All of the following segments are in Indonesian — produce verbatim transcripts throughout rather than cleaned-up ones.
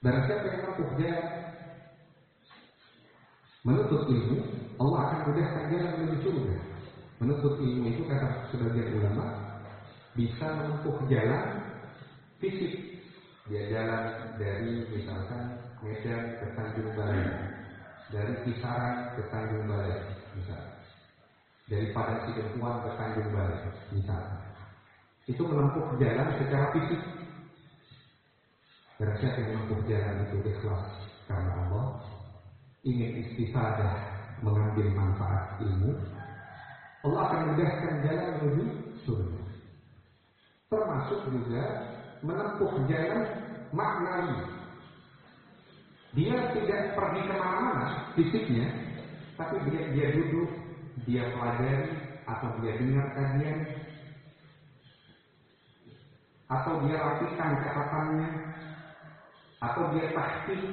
Barang siapa yang menempuh jalan menuntut ilmu, Allah akan mudahkan jalan menuju surga. Menuntut ilmu itu kata sebagian ulama bisa menempuh jalan fisik. Dia jalan dari misalkan Medan ke Tanjung Balai, dari Kisaran ke Tanjung Balai, misalnya dari Padang Sidempuan ke Tanjung Balai, misalnya. Itu menempuh jalan secara fisik. Barang siapa yang menempuh jalan itu ikhlas karena Allah, ingin istifadah mengambil manfaat ilmu, Allah akan mudahkan jalan menuju surga. Termasuk juga menempuh jalan maknawi. Dia tidak pergi kemana-mana fisiknya, tapi dia, dia duduk, dia pelajari, atau dia dengar kajian, atau dia rapikan catatannya, atau dia tahqiq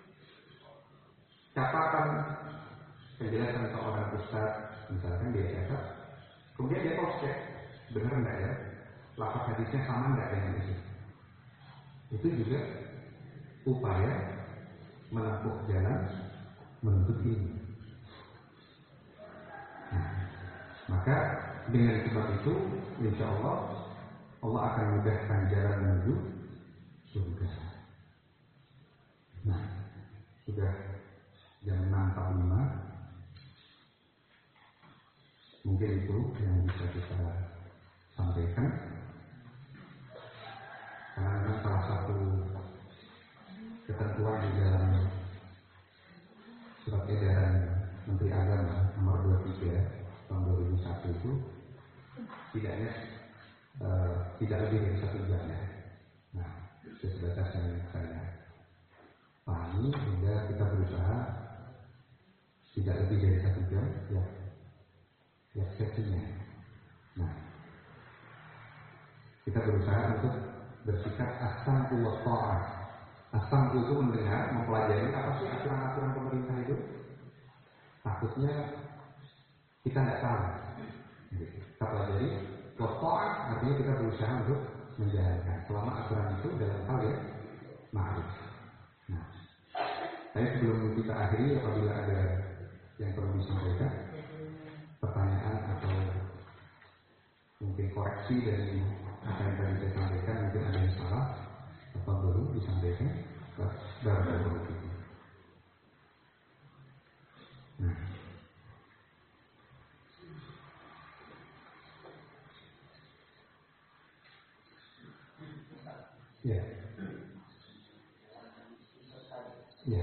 catatan penjelasan seorang ustaz, misalkan dia catat, kemudian dia cross check, benar enggak ya, lafaz hadisnya sama enggak dengan itu. Itu juga upaya menempuh jalan menuntut ilmu. Nah, maka dengan sebab itu, insya Allah Allah akan mudahkan jalan menuju surga. Nah, sudah jam enam empat puluh lima. Mungkin itu yang bisa kita sampaikan. Karena salah satu ketentuan di dalam surat edaran Menteri Agama nomor dua puluh tiga tahun dua ribu satu itu tidaknya uh, tidak lebih dari satu jam ya. Nah, sebatas yang saya pahami, sehingga kita berusaha tidak lebih dari satu jam ya, ya sesinya. Nah, kita berusaha untuk bersikap as-sam'u wa ta'ah. As-sam'u itu mendengar, mempelajari apa sih aturan-aturan pemerintah itu. Takutnya kita tidak tahu. Kita pelajari. Wa ta'ah artinya kita berusaha untuk menjalankan selama aturan itu dalam hal yang ma'ruf. Nah, saya sebelum kita akhiri, apabila ada yang perlu disampaikan, pertanyaan atau mungkin koreksi dari apa yang tadi saya sampaikan, mungkin ada yang salah apa baru disampaikan dalam beberapa itu. Nah, ya, ya,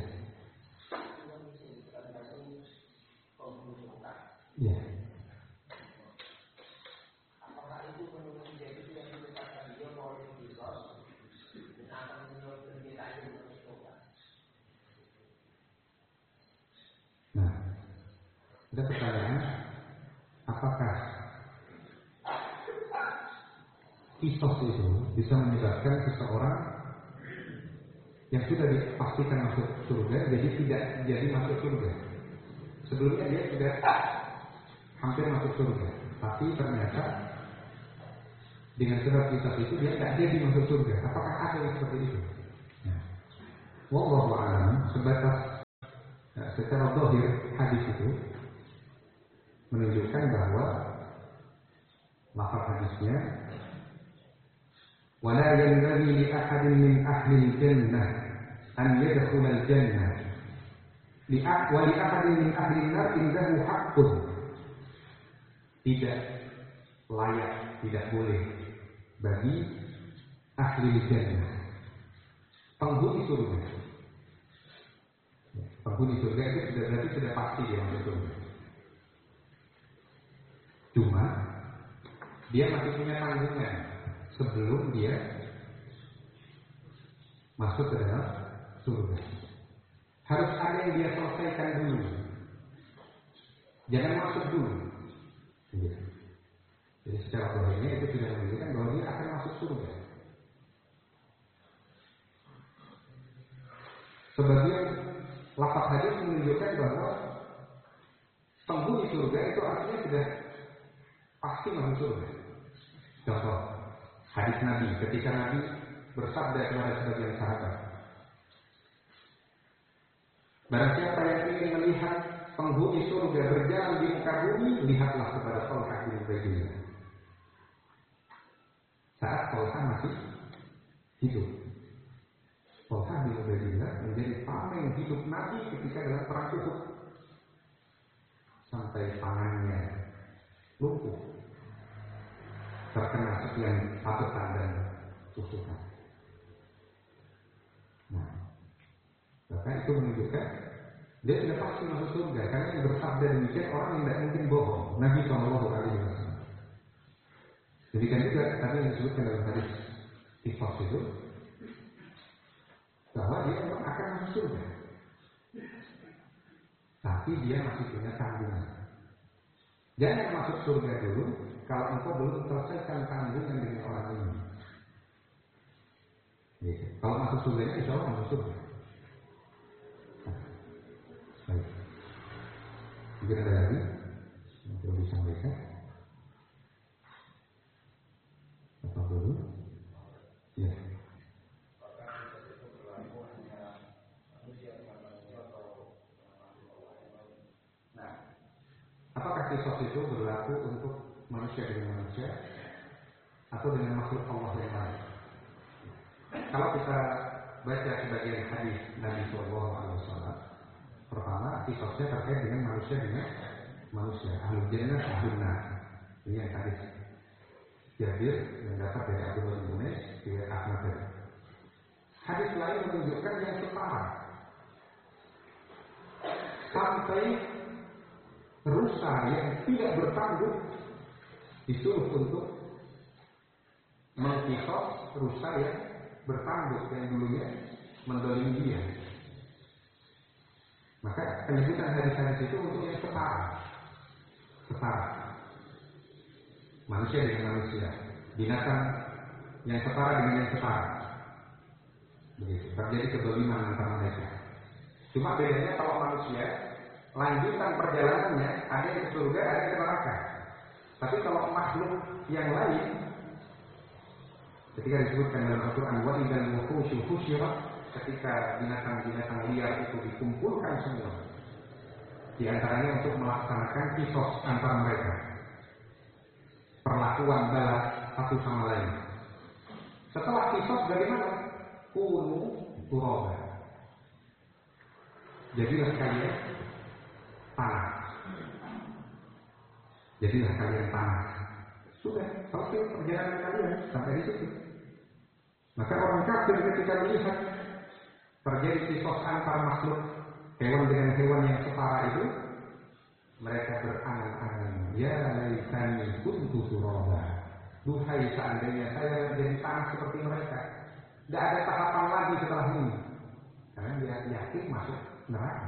ya. Nah, ada pertanyaan, apakah kisos itu bisa menyebabkan seseorang yang sudah dipastikan masuk surga jadi tidak jadi masuk surga? Sebelumnya dia sudah hampir masuk surga, tapi ternyata dengan sebab kisos itu dia tidak jadi masuk surga. Apakah ada yang seperti itu? Nah, wallahu a'lam, sebatas nah, secara zahir hadis itu menunjukkan bahwa lafaz hadisnya wala yanbaghi li ahadin min ahli al-jannah an yadkhula al-jannah li wa li ahadin min ahli an-nar indahu haqqun. Tidak layak, tidak boleh bagi ahli al-jannah, penghuni surga. Penghuni surga itu sudah berarti sudah pasti dia masuk surga. Cuma dia masih punya tanggungan sebelum dia masuk ke dalam surga. Harus ada yang dia selesaikan dulu. Jangan masuk dulu. Jadi secara zahirnya itu sudah menunjukkan bahwa dia akan masuk surga. Sebagian lafaz hadis menunjukkan bahwa penghuni surga itu artinya sudah pasti masuk surga. Contoh hadis Nabi ketika Nabi bersabda kepada sebagian sahabat, Barang siapa yang ingin melihat penghuni surga berjalan di muka bumi, lihatlah kepada Thalhah bin Ubaidillah. Saat Thalhah masih hidup, Thalhah bin Ubaidillah menjadi tameng hidup Nabi ketika dalam perang Uhud, sampai tangannya lumpuh terkena sekian sabetan dan tusukan. Nah, maka itu menunjukkan dia tidak pasti masuk surga, karena yang bersabda demikian orang yang tidak mungkin bohong. Nabi Shallallahu Alaihi Wasallam. Demikian juga tadi yang disebutkan dalam hadis Tifas itu, bahwa dia memang akan masuk surga, tapi dia masih punya tanggungan. Jangan masuk surga dulu kalau engkau belum selesaikan tanggungan dengan orang ini. Gitu. Kalau masuk surga, insya Allah masuk surga. Baik. Mungkin ada lagi yang perlu disampaikan. Apa dulu? Ya. Nah, apakah kisos itu berlaku untuk manusia dengan manusia atau dengan makhluk Allah yang lain? Kalau kita baca sebagian hadis Nabi Shallallahu Alaihi Wasallam, pertama, kisosnya terkait dengan manusia dengan manusia. Ahlul jannah ahlun nar. Ini yang hadis Jabir yang dapat dari Abdullah bin Unais dari Ahmad. Hadis lain menunjukkan yang setara. Sampai rusa yang tidak bertanggung disuruh untuk mengkisos rusa yang bertanggung yang dulunya mendolimi dia. Maka penyebutan hadis-hadis itu untuk yang setara, setara manusia dengan manusia, binatang yang setara dengan yang setara. Begitu, terjadi kedoliman antara mereka. Cuma bedanya kalau manusia, lanjutan perjalanannya ada yang ke surga, ada yang ke neraka. Tapi kalau makhluk yang lain, ketika disebutkan dalam Al-Quran, wa idzal wuhusyu husyirat, ketika binatang-binatang liar itu dikumpulkan semua, di antaranya untuk melaksanakan kisos antara mereka, perlakuan balas satu sama lain. Setelah kisos bagaimana? Kunu turaba, jadilah kalian tanah, jadilah kalian tanah. Sudah selesai perjalanan kalian sampai di situ. Maka orang kafir ketika melihat terjadi kisos antar makhluk hewan dengan hewan yang setara itu, mereka berangan-angan, ya laitani kuntu turaba, duhai seandainya saya menjadi tanah seperti mereka. Tidak ada tahapan lagi setelah ini, karena dia yakin masuk neraka.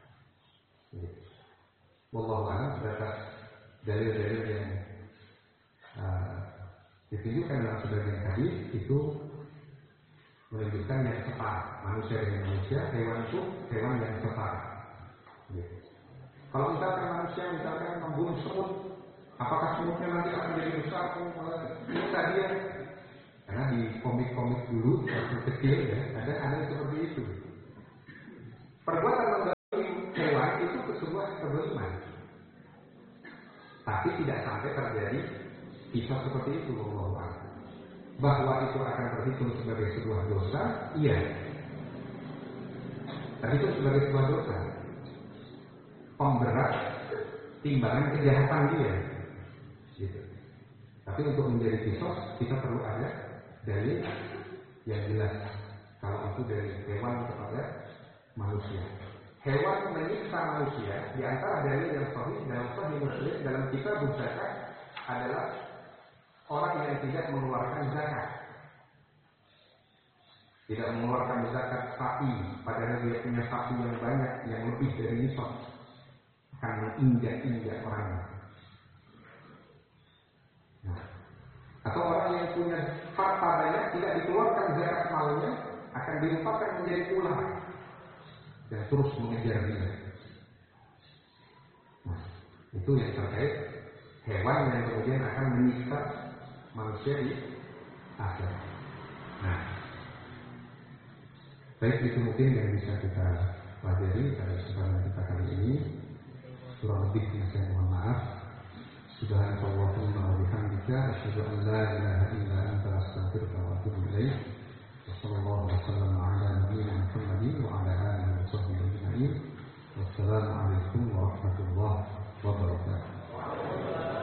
Wallahu a'lam. Sebatas dalil-dalil yang uh, ditunjukkan dalam sebagian hadis itu menunjukkan yang setara, manusia dengan manusia, hewan itu hewan yang setara. Gitu. Kalau misalkan manusia misalkan membunuh semut, apakah semutnya nanti akan jadi besar? Bisa dia, karena di komik-komik dulu waktu kecil ya, ada ada seperti itu. Perbuatan menggolimi hewan itu sebuah kezaliman, tapi tidak sampai terjadi kisah seperti itu. Bahwa bahwa itu akan terhitung sebagai sebuah dosa, iya. Terhitung sebagai sebuah dosa, pemberat timbangan kejahatan dia, gitu. Tapi untuk menjadi kisos kita perlu ada dalil yang jelas. Kalau itu dari hewan kepada manusia, hewan menyiksa manusia. Di antara dalil yang sahih dalam Sahih Muslim dalam kitab zakat adalah orang yang tidak mengeluarkan zakat, tidak mengeluarkan zakat sapi, padahal dia punya sapi yang banyak, yang lebih dari nisab, akan menginjak-injak orangnya. Nah, atau orang yang punya harta banyak, tidak dikeluarkan zakat malnya, akan dirupakan menjadi ular dan terus mengejar dia. Nah, itu yang terkait hewan yang kemudian akan menyiksa manusia di akhirat. Nah, baik, itu mungkin yang bisa kita pelajari pada kesempatan kita kali ini. Kurang lebihnya saya mohon maaf. Subhanallahumma wa bihamdika asyhadu an la ilaha illa anta astaghfiruka wa atubu ilaik. Wassallallahu wasallam ala nabiyyina Muhammadin wa ala alihi wa sahbihi ajma'in. Wassalamu alaikum warahmatullahi wabarakatuh.